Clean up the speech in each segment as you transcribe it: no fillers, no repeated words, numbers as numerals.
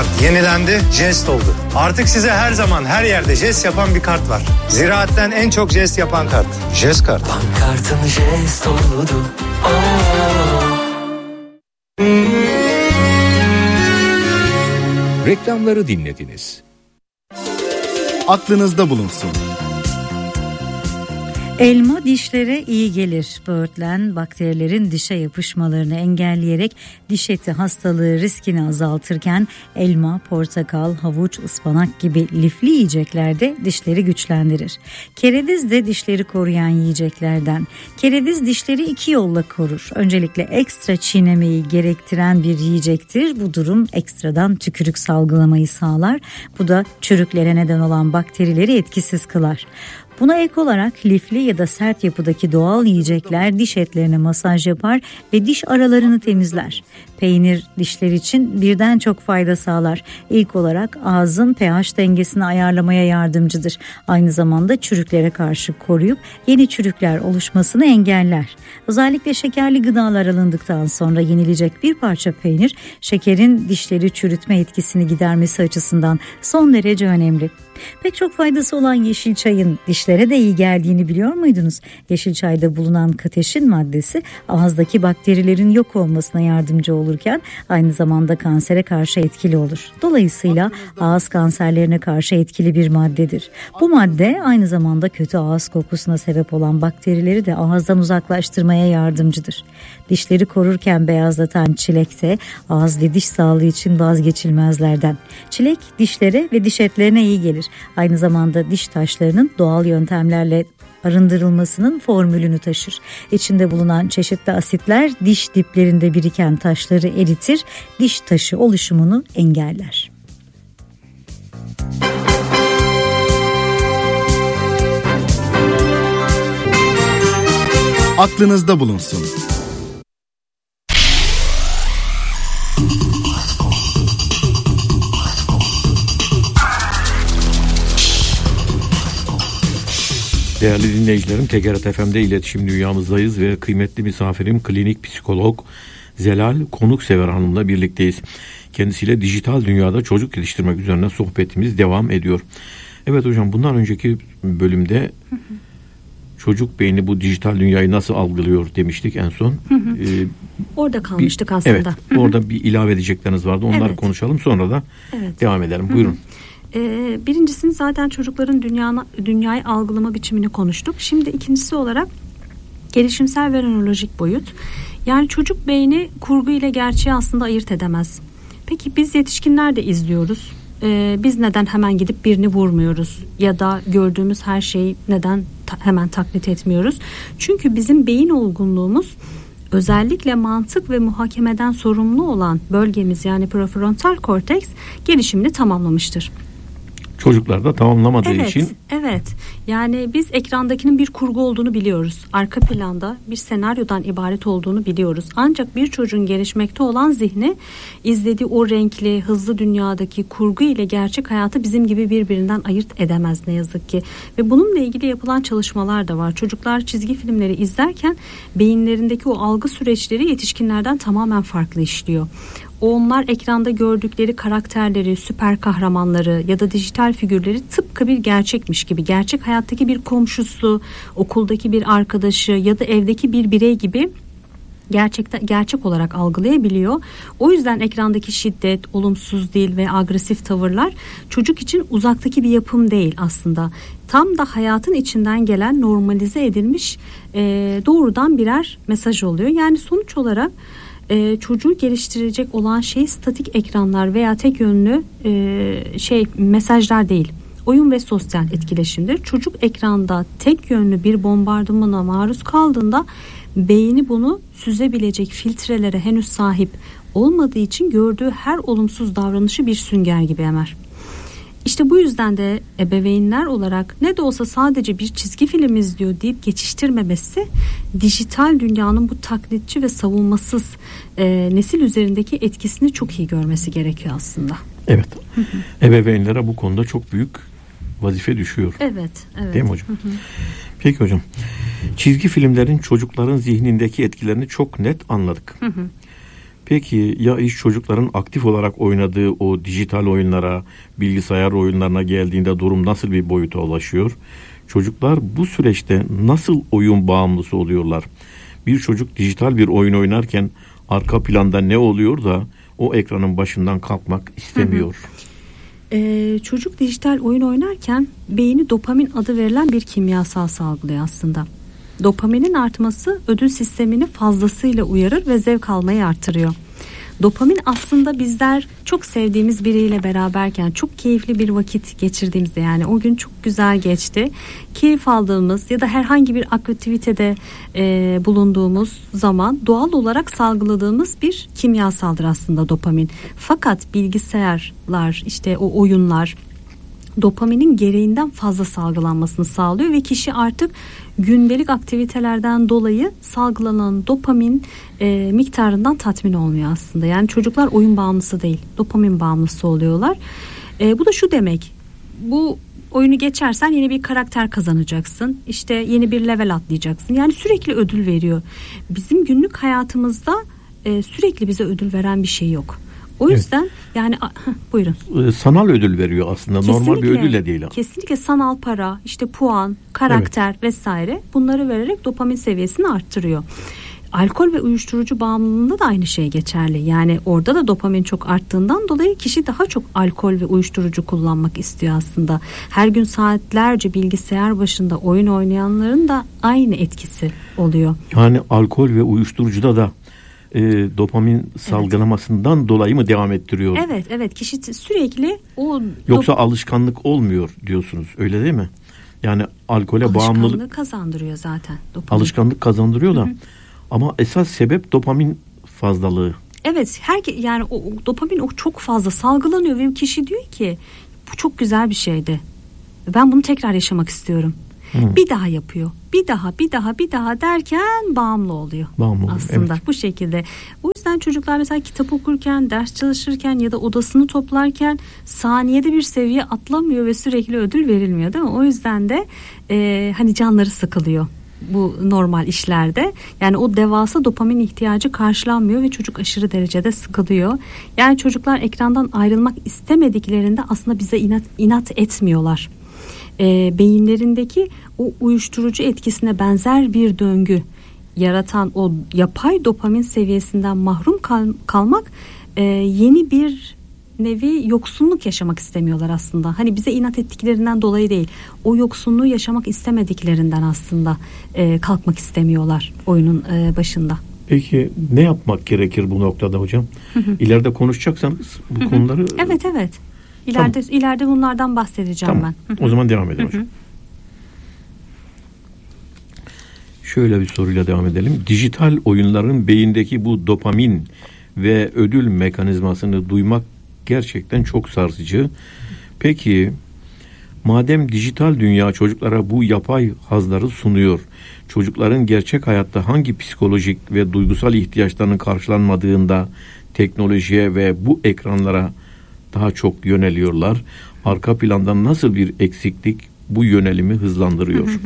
kart yenilendi, jest oldu. Artık size her zaman her yerde jest yapan bir kart var. Ziraatten en çok jest yapan kart. Jest kart. Pankartın jest oldu. Reklamları dinlediniz. Aklınızda bulunsun. Elma dişlere iyi gelir. Böğürtlen bakterilerin dişe yapışmalarını engelleyerek diş eti hastalığı riskini azaltırken elma, portakal, havuç, ıspanak gibi lifli yiyecekler de dişleri güçlendirir. Kereviz de dişleri koruyan yiyeceklerden. Kereviz dişleri iki yolla korur. Öncelikle ekstra çiğnemeyi gerektiren bir yiyecektir. Bu durum ekstradan tükürük salgılamayı sağlar. Bu da çürüklere neden olan bakterileri etkisiz kılar. Buna ek olarak lifli ya da sert yapıdaki doğal yiyecekler diş etlerine masaj yapar ve diş aralarını temizler. Peynir dişler için birden çok fayda sağlar. İlk olarak ağzın pH dengesini ayarlamaya yardımcıdır. Aynı zamanda çürüklere karşı koruyup yeni çürükler oluşmasını engeller. Özellikle şekerli gıdalar alındıktan sonra yenilecek bir parça peynir, şekerin dişleri çürütme etkisini gidermesi açısından son derece önemli. Pek çok faydası olan yeşil çayın dişlere de iyi geldiğini biliyor muydunuz? Yeşil çayda bulunan kateşin maddesi ağızdaki bakterilerin yok olmasına yardımcı olurken aynı zamanda kansere karşı etkili olur. Dolayısıyla ağız kanserlerine karşı etkili bir maddedir. Bu madde aynı zamanda kötü ağız kokusuna sebep olan bakterileri de ağızdan uzaklaştırmaya yardımcıdır. Dişleri korurken beyazlatan çilek de ağız ve diş sağlığı için vazgeçilmezlerden. Çilek dişlere ve diş etlerine iyi gelir. Aynı zamanda diş taşlarının doğal yöntemlerle arındırılmasının formülünü taşır. İçinde bulunan çeşitli asitler diş diplerinde biriken taşları eritir, diş taşı oluşumunu engeller. Aklınızda bulunsun. Değerli dinleyicilerim, TGRT FM'de iletişim dünyamızdayız ve kıymetli misafirim klinik psikolog Zelal Konuksever Hanım'la birlikteyiz. Kendisiyle dijital dünyada çocuk yetiştirmek üzerine sohbetimiz devam ediyor. Evet hocam, bundan önceki bölümde çocuk beyni bu dijital dünyayı nasıl algılıyor demiştik en son. Orada kalmıştık aslında. Evet, orada bir ilave edecekleriniz vardı. Onları konuşalım, sonra da devam edelim. Buyurun. Birincisini zaten çocukların dünyayı algılama biçimini konuştuk. Şimdi ikincisi olarak gelişimsel ve nörolojik boyut. Yani çocuk beyni kurgu ile gerçeği aslında ayırt edemez. Peki biz yetişkinler de izliyoruz. Biz neden hemen gidip birini vurmuyoruz? Ya da gördüğümüz her şeyi neden hemen taklit etmiyoruz? Çünkü bizim beyin olgunluğumuz özellikle mantık ve muhakemeden sorumlu olan bölgemiz, yani prefrontal korteks gelişimini tamamlamıştır. Çocuklar da tamamlamadığı için. Evet. Yani biz ekrandakinin bir kurgu olduğunu biliyoruz. Arka planda bir senaryodan ibaret olduğunu biliyoruz. Ancak bir çocuğun gelişmekte olan zihni izlediği o renkli, hızlı dünyadaki kurgu ile gerçek hayatı bizim gibi birbirinden ayırt edemez ne yazık ki. Ve bununla ilgili yapılan çalışmalar da var. Çocuklar çizgi filmleri izlerken beyinlerindeki o algı süreçleri yetişkinlerden tamamen farklı işliyor. Onlar ekranda gördükleri karakterleri, süper kahramanları ya da dijital figürleri tıpkı bir gerçekmiş gibi, gerçek hayattaki bir komşusu, okuldaki bir arkadaşı ya da evdeki bir birey gibi gerçek olarak algılayabiliyor. O yüzden ekrandaki şiddet, olumsuz dil ve agresif tavırlar çocuk için uzaktaki bir yapım değil aslında. Tam da hayatın içinden gelen, normalize edilmiş doğrudan birer mesaj oluyor. Yani sonuç olarak çocuğu geliştirecek olan şey statik ekranlar veya tek yönlü mesajlar değil. Oyun ve sosyal etkileşimdir. Çocuk ekranda tek yönlü bir bombardımana maruz kaldığında beyni bunu süzebilecek filtrelere henüz sahip olmadığı için gördüğü her olumsuz davranışı bir sünger gibi emer. İşte bu yüzden de ebeveynler olarak ne de olsa sadece bir çizgi film izliyor deyip geçiştirmemesi, dijital dünyanın bu taklitçi ve savunmasız nesil üzerindeki etkisini çok iyi görmesi gerekiyor aslında. Evet. Ebeveynlere bu konuda çok büyük vazife düşüyor. Evet. Değil mi hocam? Peki hocam. Çizgi filmlerin çocukların zihnindeki etkilerini çok net anladık. Peki ya iş çocukların aktif olarak oynadığı o dijital oyunlara, bilgisayar oyunlarına geldiğinde durum nasıl bir boyuta ulaşıyor? Çocuklar bu süreçte nasıl oyun bağımlısı oluyorlar? Bir çocuk dijital bir oyun oynarken arka planda ne oluyor da o ekranın başından kalkmak istemiyor? Çocuk dijital oyun oynarken beyni dopamin adı verilen bir kimyasal salgılıyor aslında. Dopaminin artması ödül sistemini fazlasıyla uyarır ve zevk almayı artırıyor. Dopamin aslında bizler çok sevdiğimiz biriyle beraberken, çok keyifli bir vakit geçirdiğimizde, yani o gün çok güzel geçti, keyif aldığımız ya da herhangi bir aktivitede bulunduğumuz zaman doğal olarak salgıladığımız bir kimyasaldır aslında dopamin. Fakat bilgisayarlar, işte o oyunlar dopaminin gereğinden fazla salgılanmasını sağlıyor ve kişi artık gündelik aktivitelerden dolayı salgılanan dopamin miktarından tatmin olmuyor aslında. Yani çocuklar oyun bağımlısı değil, dopamin bağımlısı oluyorlar. Bu da şu demek: bu oyunu geçersen yeni bir karakter kazanacaksın, İşte yeni bir level atlayacaksın. Yani sürekli ödül veriyor. Bizim günlük hayatımızda sürekli bize ödül veren bir şey yok. O yüzden evet. Yani buyurun. Sanal ödül veriyor aslında. Kesinlikle, normal bir ödül de değil. Kesinlikle sanal para, işte puan, karakter evet. Vesaire, bunları vererek dopamin seviyesini arttırıyor. Alkol ve uyuşturucu bağımlılığında da aynı şey geçerli. Yani orada da dopamin çok arttığından dolayı kişi daha çok alkol ve uyuşturucu kullanmak istiyor aslında. Her gün saatlerce bilgisayar başında oyun oynayanların da aynı etkisi oluyor. Yani alkol ve uyuşturucuda da dopamin salgılamasından evet. Dolayı mı devam ettiriyor? Evet kişi sürekli o yoksa alışkanlık olmuyor diyorsunuz, öyle değil mi? Yani alkole bağımlılık alışkanlığı kazandırıyor zaten. Dopamin. Alışkanlık kazandırıyor da ama esas sebep dopamin fazlalığı. Evet, yani o dopamin o çok fazla salgılanıyor ve kişi diyor ki bu çok güzel bir şeydi. Ben bunu tekrar yaşamak istiyorum. Bir daha yapıyor. Bir daha derken bağımlı oluyor. Aslında evet. Bu şekilde. O yüzden çocuklar mesela kitap okurken, ders çalışırken ya da odasını toplarken saniyede bir seviye atlamıyor ve sürekli ödül verilmiyor, değil mi? O yüzden de hani canları sıkılıyor bu normal işlerde. Yani o devasa dopamin ihtiyacı karşılanmıyor ve çocuk aşırı derecede sıkılıyor. Yani çocuklar ekrandan ayrılmak istemediklerinde aslında bize inat etmiyorlar. Beyinlerindeki o uyuşturucu etkisine benzer bir döngü yaratan o yapay dopamin seviyesinden mahrum kalmak, yeni bir nevi yoksunluk yaşamak istemiyorlar aslında. Hani bize inat ettiklerinden dolayı değil, o yoksunluğu yaşamak istemediklerinden aslında kalkmak istemiyorlar oyunun başında. Peki ne yapmak gerekir bu noktada hocam? İleride konuşacaksanız bu konuları... Evet. İleride bunlardan bahsedeceğim tamam. Ben. O zaman devam edelim hocam. Şöyle bir soruyla devam edelim. Dijital oyunların beyindeki bu dopamin ve ödül mekanizmasını duymak gerçekten çok sarsıcı. Peki madem dijital dünya çocuklara bu yapay hazları sunuyor, çocukların gerçek hayatta hangi psikolojik ve duygusal ihtiyaçlarının karşılanmadığında teknolojiye ve bu ekranlara daha çok yöneliyorlar? Arka planda nasıl bir eksiklik bu yönelimi hızlandırıyor?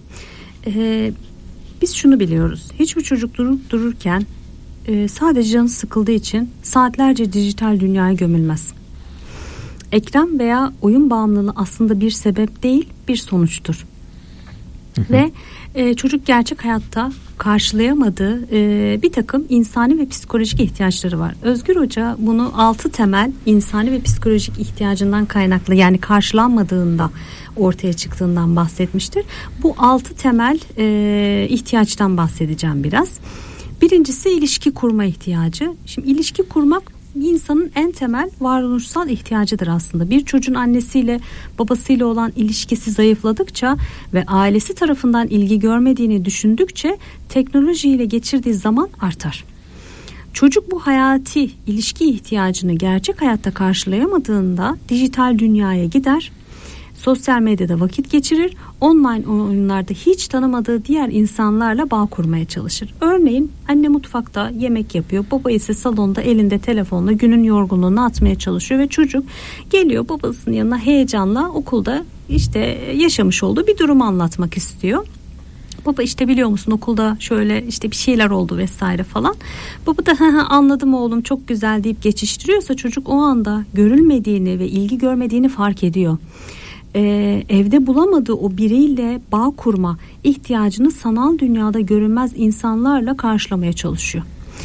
Biz şunu biliyoruz. Hiçbir çocuk dururken sadece canı sıkıldığı için saatlerce dijital dünyaya gömülmez. Ekran veya oyun bağımlılığı aslında bir sebep değil, bir sonuçtur. Ve çocuk gerçek hayatta karşılayamadığı bir takım insani ve psikolojik ihtiyaçları var. Özgür Hoca bunu 6 temel insani ve psikolojik ihtiyacından kaynaklı, yani karşılanmadığında ortaya çıktığından bahsetmiştir. Bu 6 temel ihtiyaçtan bahsedeceğim biraz. Birincisi ilişki kurma ihtiyacı. Şimdi ilişki kurmak bir insanın en temel varoluşsal ihtiyacıdır aslında. Bir çocuğun annesiyle babasıyla olan ilişkisi zayıfladıkça ve ailesi tarafından ilgi görmediğini düşündükçe teknolojiyle geçirdiği zaman artar. Çocuk bu hayati ilişki ihtiyacını gerçek hayatta karşılayamadığında dijital dünyaya gider, sosyal medyada vakit geçirir, online oyunlarda hiç tanımadığı diğer insanlarla bağ kurmaya çalışır. Örneğin anne mutfakta yemek yapıyor, baba ise salonda elinde telefonla günün yorgunluğunu atmaya çalışıyor ve çocuk geliyor babasının yanına heyecanla okulda işte yaşamış olduğu bir durumu anlatmak istiyor. Baba işte biliyor musun okulda şöyle işte bir şeyler oldu vesaire falan. Baba da anladım oğlum çok güzel deyip geçiştiriyorsa çocuk o anda görülmediğini ve ilgi görmediğini fark ediyor. Evde bulamadığı o biriyle bağ kurma ihtiyacını sanal dünyada görünmez insanlarla karşılamaya çalışıyor.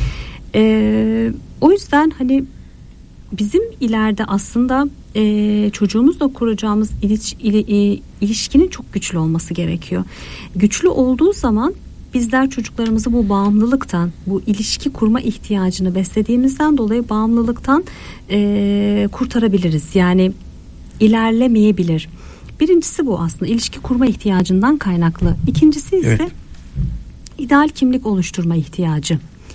O yüzden hani bizim ileride aslında çocuğumuzla kuracağımız ilişkinin çok güçlü olması gerekiyor. Güçlü olduğu zaman bizler çocuklarımızı bu bağımlılıktan, bu ilişki kurma ihtiyacını beslediğimizden dolayı bağımlılıktan kurtarabiliriz. Yani ilerlemeyebilir. Birincisi bu aslında ilişki kurma ihtiyacından kaynaklı. İkincisi ise ideal kimlik oluşturma ihtiyacı.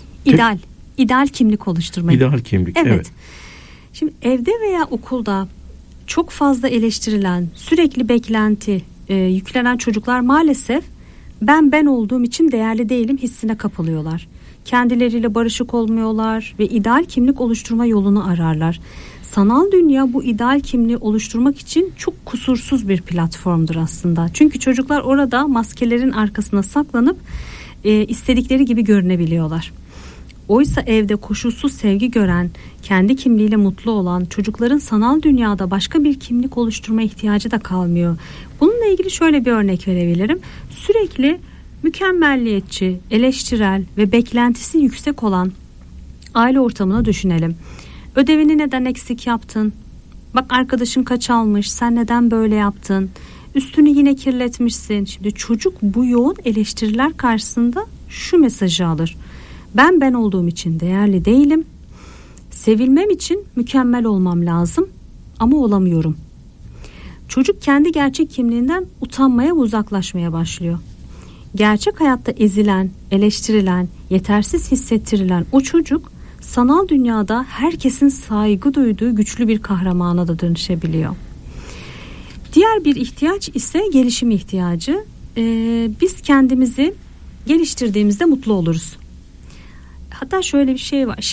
İdeal kimlik oluşturma. İdeal kimlik. Evet. Şimdi evde veya okulda çok fazla eleştirilen, sürekli beklenti yüklenen çocuklar maalesef ben olduğum için değerli değilim hissine kapılıyorlar. Kendileriyle barışık olmuyorlar ve ideal kimlik oluşturma yolunu ararlar. Sanal dünya bu ideal kimliği oluşturmak için çok kusursuz bir platformdur aslında. Çünkü çocuklar orada maskelerin arkasına saklanıp istedikleri gibi görünebiliyorlar. Oysa evde koşulsuz sevgi gören, kendi kimliğiyle mutlu olan çocukların sanal dünyada başka bir kimlik oluşturma ihtiyacı da kalmıyor. Bununla ilgili şöyle bir örnek verebilirim. Sürekli mükemmelliyetçi, eleştirel ve beklentisi yüksek olan aile ortamını düşünelim. Ödevini neden eksik yaptın? Bak arkadaşın kaç almış, sen neden böyle yaptın? Üstünü yine kirletmişsin. Şimdi çocuk bu yoğun eleştiriler karşısında şu mesajı alır. Ben olduğum için değerli değilim. Sevilmem için mükemmel olmam lazım ama olamıyorum. Çocuk kendi gerçek kimliğinden utanmaya ve uzaklaşmaya başlıyor. Gerçek hayatta ezilen, eleştirilen, yetersiz hissettirilen o çocuk sanal dünyada herkesin saygı duyduğu güçlü bir kahramana da dönüşebiliyor. Diğer bir ihtiyaç ise gelişim ihtiyacı. Biz kendimizi geliştirdiğimizde mutlu oluruz. Hatta şöyle bir şey var.